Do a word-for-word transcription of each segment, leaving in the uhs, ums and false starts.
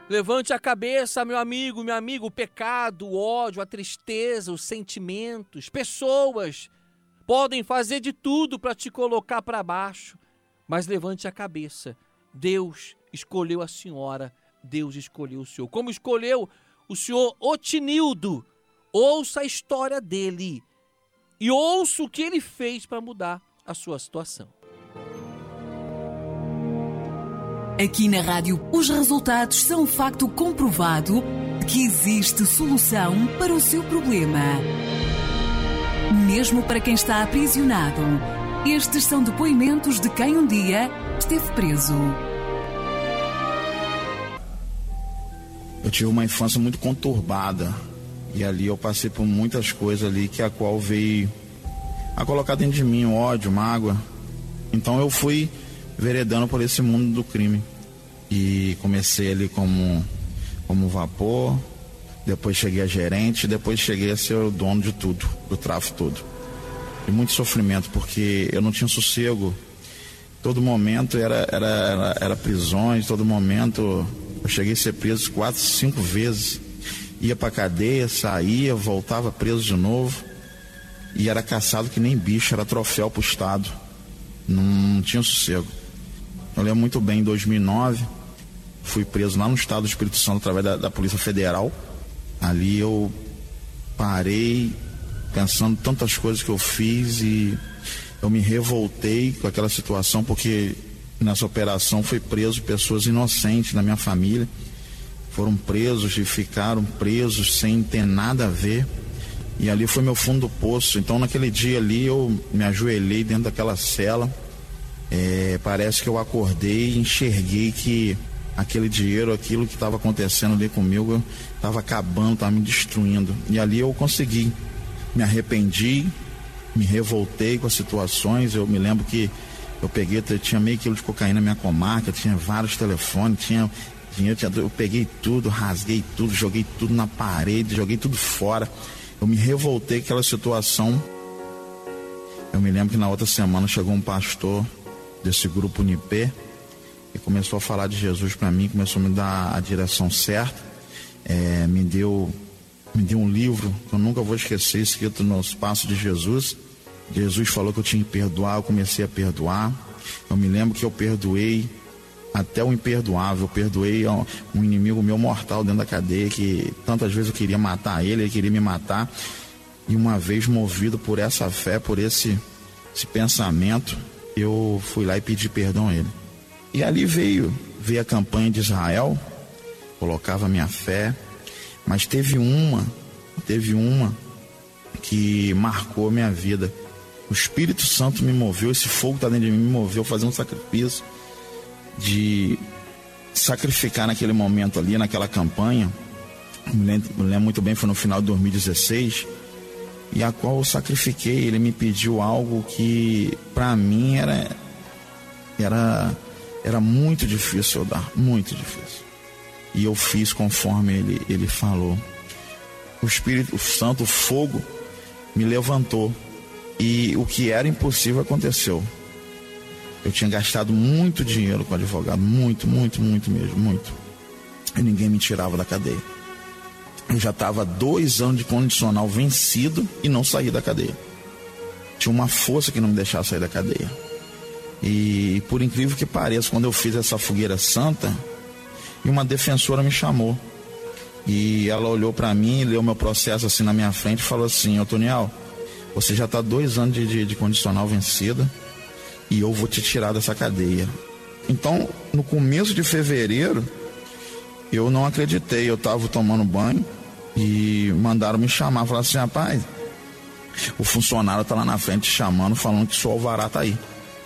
Levante a cabeça, meu amigo, meu amigo. O pecado, o ódio, a tristeza, os sentimentos, pessoas podem fazer de tudo para te colocar para baixo. Mas levante a cabeça. Deus escolheu a senhora, Deus escolheu o senhor. Como escolheu o senhor Otinildo, ouça a história dele e ouça o que ele fez para mudar a sua situação. Aqui na rádio, os resultados são um facto comprovado de que existe solução para o seu problema. Mesmo para quem está aprisionado, estes são depoimentos de quem um dia esteve preso. Eu tive uma infância muito conturbada e ali eu passei por muitas coisas ali que a qual veio a colocar dentro de mim ódio, mágoa. Então eu fui veredando por esse mundo do crime e comecei ali como, como vapor, depois cheguei a gerente, depois cheguei a ser o dono de tudo, do tráfico todo. E muito sofrimento porque eu não tinha sossego, todo momento era, era, era, era prisões, todo momento eu cheguei a ser preso quatro, cinco vezes, ia pra cadeia, saía, voltava preso de novo e era caçado que nem bicho, era troféu pro Estado, não, não tinha sossego. Eu lembro muito bem, em dois mil e nove, fui preso lá no estado do Espírito Santo através da, da Polícia Federal. Ali eu parei pensando tantas coisas que eu fiz e eu me revoltei com aquela situação, porque nessa operação foi preso pessoas inocentes da minha família, foram presos e ficaram presos sem ter nada a ver, e ali foi meu fundo do poço. Então naquele dia ali eu me ajoelhei dentro daquela cela. É, parece que eu acordei e enxerguei que aquele dinheiro, aquilo que estava acontecendo ali comigo, estava acabando, estava me destruindo. E ali eu consegui, me arrependi, me revoltei com as situações. Eu me lembro que eu peguei, eu tinha meio quilo de cocaína na minha comarca, tinha vários telefones, tinha dinheiro, tinha, eu peguei tudo, rasguei tudo, joguei tudo na parede, joguei tudo fora. Eu me revoltei com aquela situação. Eu me lembro que na outra semana chegou um pastor desse grupo Unipê e começou a falar de Jesus para mim, começou a me dar a direção certa, é, me deu me deu um livro que eu nunca vou esquecer, escrito nos Passos de Jesus. Jesus falou que eu tinha que perdoar, eu comecei a perdoar. Eu me lembro que eu perdoei até o imperdoável, eu perdoei um inimigo meu mortal dentro da cadeia, que tantas vezes eu queria matar ele, ele queria me matar, e uma vez movido por essa fé, por esse, esse pensamento, eu fui lá e pedi perdão a ele. E ali veio, veio a campanha de Israel, colocava minha fé, mas teve uma, teve uma que marcou minha vida. O Espírito Santo me moveu, esse fogo que está dentro de mim me moveu a fazer um sacrifício, de sacrificar naquele momento ali, naquela campanha. Me lembro, me lembro muito bem, foi no final de dois mil e dezesseis, e a qual eu sacrifiquei. Ele me pediu algo que para mim era era era muito difícil eu dar, muito difícil, e eu fiz conforme ele, ele falou. O Espírito Santo, o fogo, me levantou, e o que era impossível aconteceu. Eu tinha gastado muito dinheiro com advogado, muito, muito, muito mesmo, muito, e ninguém me tirava da cadeia. Eu já estava dois anos de condicional vencido e não saí da cadeia. Tinha uma força que não me deixava sair da cadeia. E por incrível que pareça, quando eu fiz essa fogueira santa, e uma defensora me chamou, e ela olhou para mim, leu meu processo assim na minha frente e falou assim: ô Toniel, você já está dois anos de, de, de condicional vencida e eu vou te tirar dessa cadeia. Então, no começo de fevereiro, eu não acreditei. Eu estava tomando banho e mandaram me chamar, falaram assim: rapaz, o funcionário está lá na frente te chamando, falando que seu alvará está aí.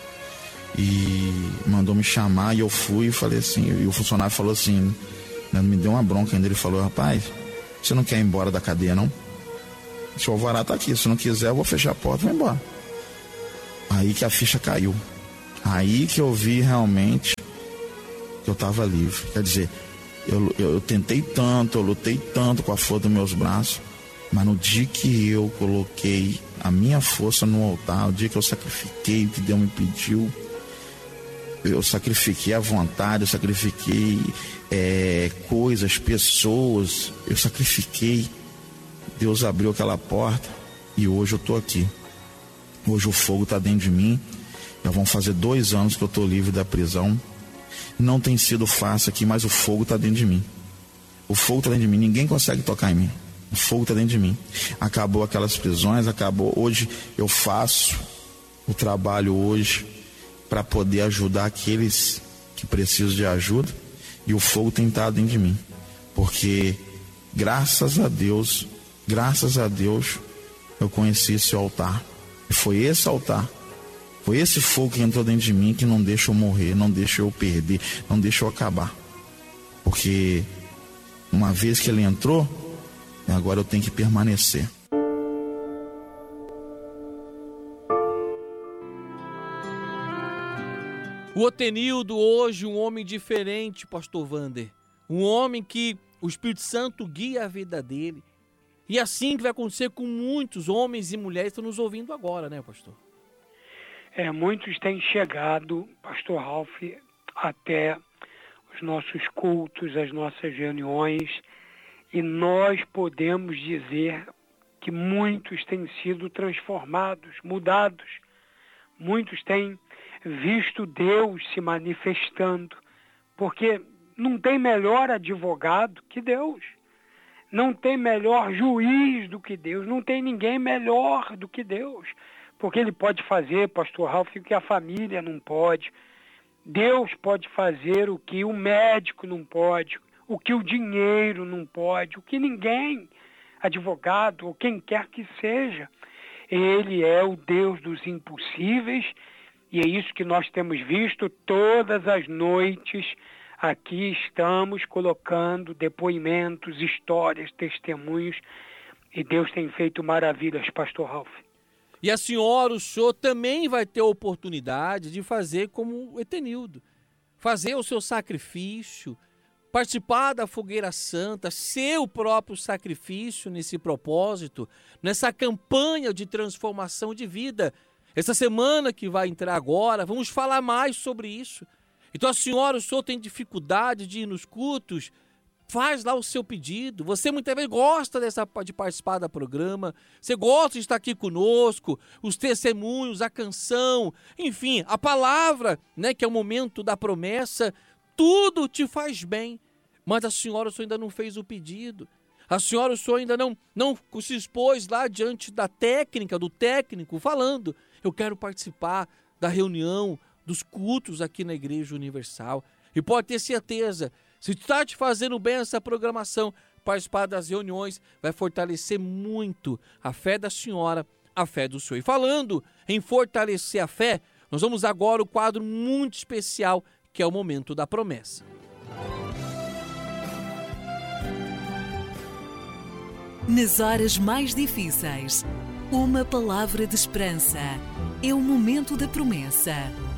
E mandou me chamar, e eu fui e falei assim, e o funcionário falou assim, me deu uma bronca ainda, ele falou: rapaz, você não quer ir embora da cadeia não? Seu alvará está aqui, se não quiser eu vou fechar a porta e vou embora. Aí que a ficha caiu, aí que eu vi realmente que eu estava livre. Quer dizer, eu, eu, eu tentei tanto, eu lutei tanto com a força dos meus braços, mas no dia que eu coloquei a minha força no altar, o dia que eu sacrifiquei, que Deus me pediu, eu sacrifiquei a vontade, eu sacrifiquei é, coisas, pessoas, eu sacrifiquei. Deus abriu aquela porta e hoje eu estou aqui. Hoje o fogo está dentro de mim. Já vão fazer dois anos que eu estou livre da prisão. Não tem sido fácil aqui, mas o fogo está dentro de mim. O fogo está dentro de mim, ninguém consegue tocar em mim. O fogo está dentro de mim. Acabou aquelas prisões, acabou. Hoje eu faço o trabalho hoje para poder ajudar aqueles que precisam de ajuda. E o fogo tem estado dentro de mim. Porque graças a Deus, graças a Deus, eu conheci esse altar. E foi esse altar, foi esse fogo que entrou dentro de mim que não deixa eu morrer, não deixa eu perder, não deixa eu acabar. Porque uma vez que ele entrou, agora eu tenho que permanecer. O Otenildo hoje, um homem diferente, pastor Wander. Um homem que o Espírito Santo guia a vida dele. E assim que vai acontecer com muitos homens e mulheres que estão nos ouvindo agora, né, pastor? É, muitos têm chegado, pastor Ralph, até os nossos cultos, as nossas reuniões, e nós podemos dizer que muitos têm sido transformados, mudados. Muitos têm visto Deus se manifestando, porque não tem melhor advogado que Deus. Não tem melhor juiz do que Deus, não tem ninguém melhor do que Deus. Porque Ele pode fazer, pastor Ralph, o que a família não pode. Deus pode fazer o que o médico não pode, o que o dinheiro não pode, o que ninguém, advogado ou quem quer que seja. Ele é o Deus dos impossíveis e é isso que nós temos visto todas as noites. Aqui estamos colocando depoimentos, histórias, testemunhos, e Deus tem feito maravilhas, pastor Ralph. E a senhora, o senhor, também vai ter a oportunidade de fazer como o Etenildo, fazer o seu sacrifício, participar da fogueira santa, ser o próprio sacrifício nesse propósito, nessa campanha de transformação de vida. Essa semana que vai entrar agora, vamos falar mais sobre isso. Então a senhora, o senhor tem dificuldade de ir nos cultos, faz lá o seu pedido. Você muitas vezes gosta dessa, de participar do programa, você gosta de estar aqui conosco, os testemunhos, a canção, enfim, a palavra, né, que é o momento da promessa, tudo te faz bem. Mas a senhora, o senhor ainda não fez o pedido. A senhora, o senhor ainda não, não se expôs lá diante da técnica, do técnico, falando, eu quero participar da reunião, dos cultos aqui na Igreja Universal. E pode ter certeza, se está te fazendo bem essa programação, participar das reuniões vai fortalecer muito a fé da senhora, a fé do senhor. E falando em fortalecer a fé, nós vamos agora ao quadro muito especial, que é o Momento da Promessa. Nas horas mais difíceis, uma palavra de esperança. É o Momento da Promessa.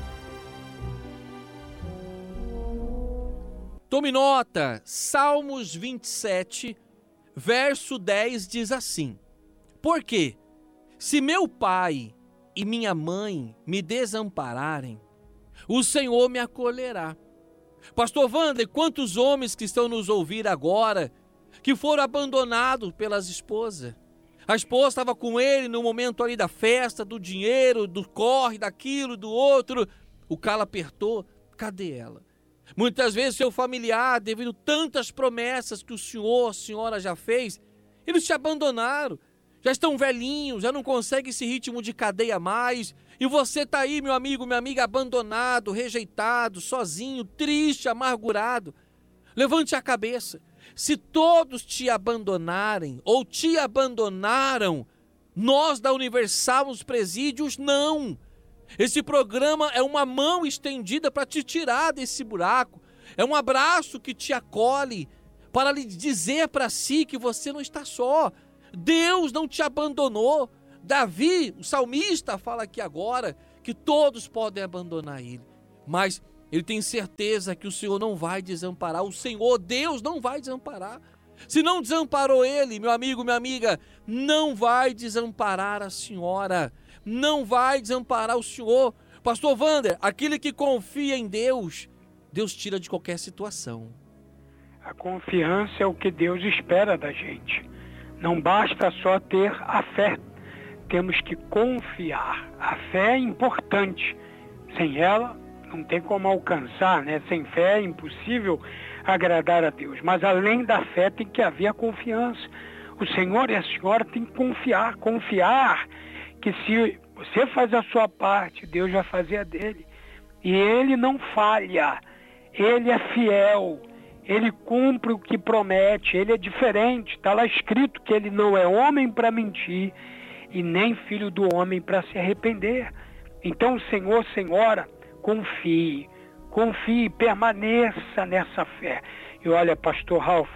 Tome nota, Salmos vinte e sete, verso dez diz assim: Porque se meu pai e minha mãe me desampararem, o Senhor me acolherá. Pastor Wander, quantos homens que estão nos ouvindo agora, que foram abandonados pelas esposas? A esposa estava com ele no momento ali da festa, do dinheiro, do corre, daquilo, do outro. O calo apertou, cadê ela? Muitas vezes seu familiar, devido a tantas promessas que o senhor, a senhora já fez, eles te abandonaram, já estão velhinhos, já não conseguem esse ritmo de cadeia mais, e você está aí, meu amigo, minha amiga, abandonado, rejeitado, sozinho, triste, amargurado. Levante a cabeça. Se todos te abandonarem ou te abandonaram, nós da Universal, nos presídios, não. Esse programa é uma mão estendida para te tirar desse buraco. É um abraço que te acolhe para lhe dizer para si que você não está só. Deus não te abandonou. Davi, o salmista, fala aqui agora que todos podem abandonar ele. Mas ele tem certeza que o Senhor não vai desamparar. O Senhor, Deus, não vai desamparar. Se não desamparou ele, meu amigo, minha amiga, não vai desamparar a senhora. Não vai desamparar o senhor. Pastor Wander, aquele que confia em Deus, Deus tira de qualquer situação. A confiança é o que Deus espera da gente. Não basta só ter a fé, temos que confiar. A fé é importante. Sem ela, não tem como alcançar, né? Sem fé é impossível agradar a Deus. Mas além da fé tem que haver a confiança. O Senhor e a Senhora têm que confiar. Confiar que se você faz a sua parte, Deus vai fazer a dele. E Ele não falha. Ele é fiel. Ele cumpre o que promete. Ele é diferente. Está lá escrito que Ele não é homem para mentir e nem filho do homem para se arrepender. Então, Senhor, Senhora, confie. Confie, permaneça nessa fé. E olha, pastor Ralph,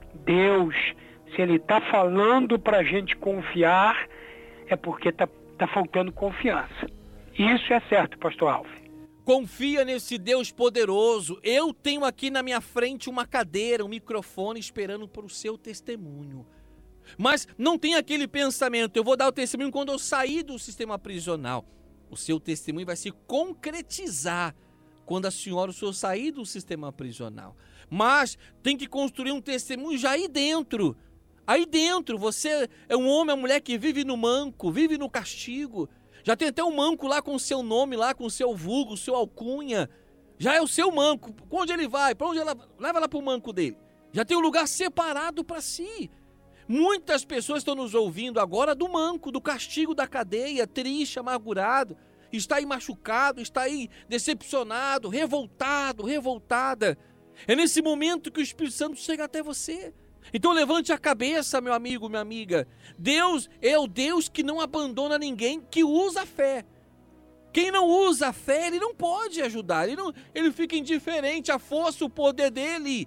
Deus, se Ele está falando para a gente confiar, é porque está tá faltando confiança. Isso é certo, pastor Ralph. Confia nesse Deus poderoso. Eu tenho aqui na minha frente uma cadeira, um microfone esperando para o seu testemunho. Mas não tem aquele pensamento, eu vou dar o testemunho quando eu sair do sistema prisional. O seu testemunho vai se concretizar quando a senhora ou o senhor sair do sistema prisional. Mas tem que construir um testemunho já aí dentro. Aí dentro, você é um homem, uma mulher que vive no manco, vive no castigo. Já tem até um manco lá com o seu nome, lá com o seu vulgo, o seu alcunha. Já é o seu manco. Onde ele vai? Para onde ela leva lá para o manco dele? Já tem um lugar separado para si. Muitas pessoas estão nos ouvindo agora do manco, do castigo da cadeia, triste, amargurado. Está aí machucado, está aí decepcionado, revoltado, revoltada. É nesse momento que o Espírito Santo chega até você. Então levante a cabeça, meu amigo, minha amiga. Deus é o Deus que não abandona ninguém, que usa a fé. Quem não usa a fé, ele não pode ajudar. Ele, não, ele fica indiferente. A força, o poder dele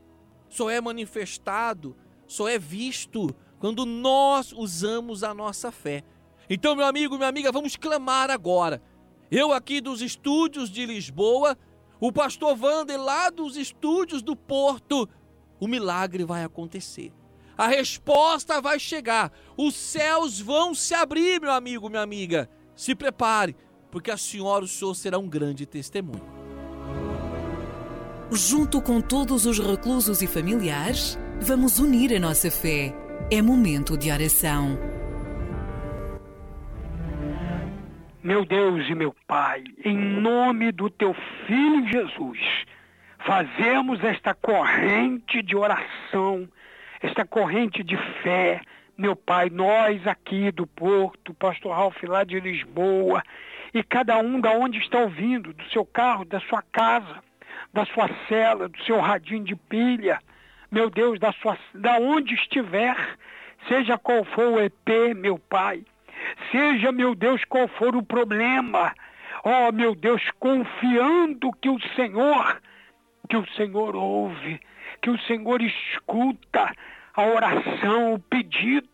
só é manifestado, só é visto quando nós usamos a nossa fé. Então, meu amigo, minha amiga, vamos clamar agora. Eu aqui dos estúdios de Lisboa, o pastor Wander lá dos estúdios do Porto. O milagre vai acontecer. A resposta vai chegar. Os céus vão se abrir, meu amigo, minha amiga. Se prepare, porque a senhora, o senhor, será um grande testemunho. Junto com todos os reclusos e familiares, vamos unir a nossa fé. É momento de oração. Meu Deus e meu Pai, em nome do Teu Filho Jesus, fazemos esta corrente de oração, esta corrente de fé, meu Pai, nós aqui do Porto, pastor Ralph lá de Lisboa, e cada um da onde está ouvindo, do seu carro, da sua casa, da sua cela, do seu radinho de pilha, meu Deus, da, sua, da onde estiver, seja qual for o E P, meu Pai, seja, meu Deus, qual for o problema, ó, meu Deus, confiando que o Senhor, que o Senhor ouve, que o Senhor escuta a oração, o pedido,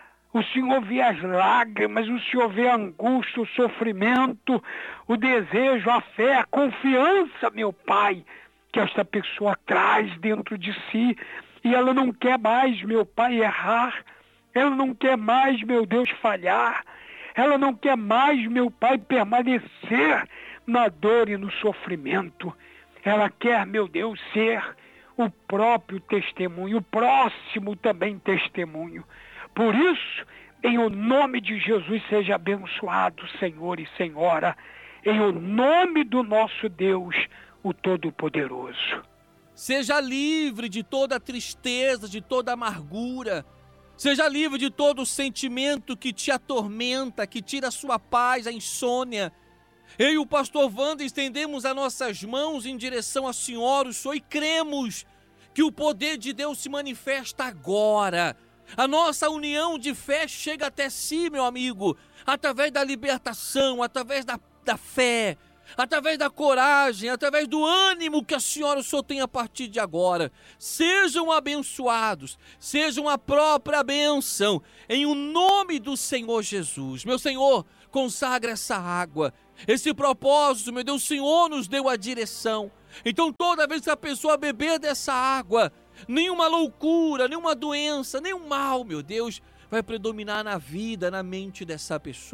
o Senhor vê as lágrimas, o Senhor vê a angústia, o sofrimento, o desejo, a fé, a confiança, meu Pai, que esta pessoa traz dentro de si, e ela não quer mais, meu Pai, errar, ela não quer mais, meu Deus, falhar, ela não quer mais, meu Pai, permanecer na dor e no sofrimento, ela quer, meu Deus, ser o próprio testemunho, o próximo também testemunho. Por isso, em o nome de Jesus, seja abençoado, Senhor e Senhora, em o nome do nosso Deus, o Todo-Poderoso. Seja livre de toda tristeza, de toda amargura. Seja livre de todo sentimento que te atormenta, que tira a sua paz, a insônia. Eu e o pastor Wander estendemos as nossas mãos em direção à senhora, o senhor, e cremos que o poder de Deus se manifesta agora. A nossa união de fé chega até si, meu amigo, através da libertação, através da, da fé, através da coragem, através do ânimo que a senhora e o senhor tem a partir de agora. Sejam abençoados, sejam a própria bênção, em o nome do Senhor Jesus. Meu Senhor, consagra essa água, esse propósito, meu Deus, o Senhor nos deu a direção. Então toda vez que a pessoa beber dessa água, nenhuma loucura, nenhuma doença, nenhum mal, meu Deus, vai predominar na vida, na mente dessa pessoa.